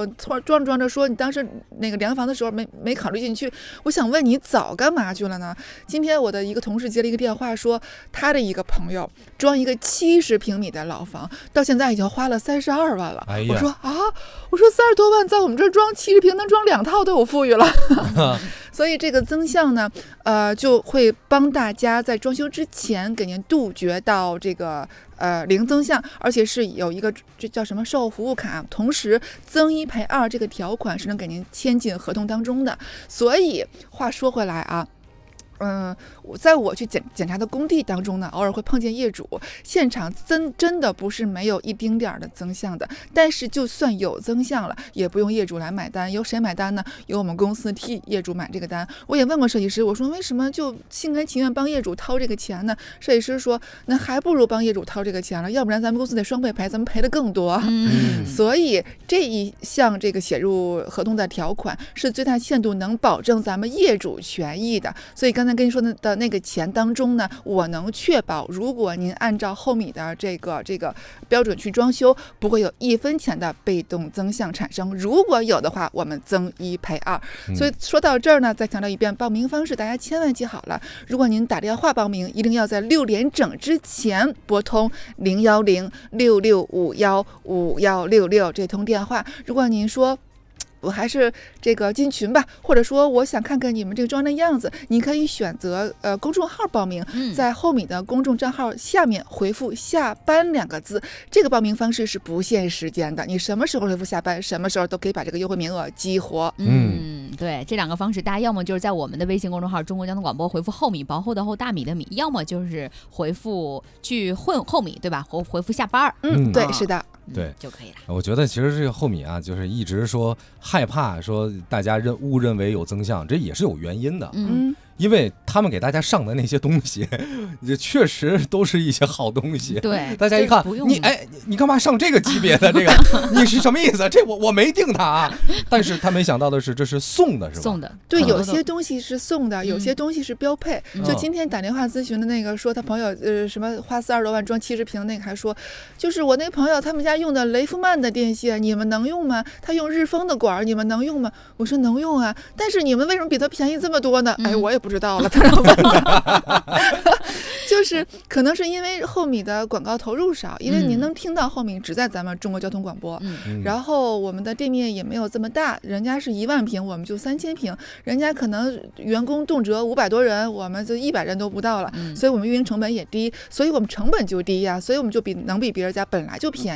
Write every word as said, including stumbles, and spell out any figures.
后突然装着装着说你当时那个量房的时候没没考虑进去。我想问你早干嘛去了呢？今天我的一个同事接了一个电话，说他的一个朋友装一个七十平米的老房，到现在已经花了三十二万了。 哎、 我说啊，我说三十多万在我们这儿装七十平能装两套都有富裕了。所以这个增项呢，呃，就会帮大家在装修之前给您杜绝到这个呃零增项，而且是有一个这叫什么售后服务卡，同时增一赔二这个条款是能给您签进合同当中的。所以话说回来啊。嗯，我在我去检检查的工地当中呢，偶尔会碰见业主，现场真真的不是没有一丁点儿的增项的，但是就算有增项了，也不用业主来买单，由谁买单呢？由我们公司替业主买这个单。我也问过设计师，我说为什么就心甘情愿帮业主掏这个钱呢？设计师说，那还不如帮业主掏这个钱了，要不然咱们公司得双倍赔，咱们赔的更多。 嗯， 所以这一项这个写入合同的条款是最大限度能保证咱们业主权益的。所以刚才跟你说的的那个钱当中呢，我能确保，如果您按照后米的这个这个标准去装修，不会有一分钱的被动增项产生。如果有的话，我们增一赔二。所以说到这儿呢，再强调一遍报名方式，大家千万记好了。如果您打电话报名，一定要在六点整之前拨通零幺零六六五幺五幺六六这通电话。如果您说我还是这个进群吧，或者说我想看看你们这个装的样子，你可以选择呃公众号报名，在后面的公众账号下面回复下班两个字，这个报名方式是不限时间的，你什么时候回复下班，什么时候都可以把这个优惠名额激活。 嗯，对，这两个方式大家要么就是在我们的微信公众号中国交通广播回复后米，薄厚的厚，大米的米，要么就是回复去混后米，对吧？回回复下班。 嗯，对，是的。 对、 嗯、就可以了。 我觉得其实这个后米啊，就是一直说害怕说大家认误认为有增项，这也是有原因的。 嗯， 因为他们给大家上的那些东西，这确实都是一些好东西。 对， 大家一看，你哎，你干嘛上这个级别的这个？你是什么意思？这我我没定它啊。但是他没想到的是，这是送的，是吧？ 送的。 对，有些东西是送的，有些东西是标配。 嗯、 就今天打电话咨询的那个，说他朋友呃什么花四十多万装七十平，那个还说，就是我那朋友他们家用的雷夫曼的电线，你们能用吗？他用日丰的管，你们能用吗？我说能用啊，但是你们为什么比他便宜这么多呢？嗯、哎，我也不知道了。他让问的，就是可能是因为后米的广告投入少，因为您能听到后米只在咱们中国交通广播， 嗯、 然后我们的店面也没有这么大，人家是一万平，我们就三千平，人家可能员工动辄五百多人，我们就一百人都不到了， 嗯、 所以我们运营成本也低，所以我们成本就低呀、啊，所以我们就比能比别人家本来就便宜。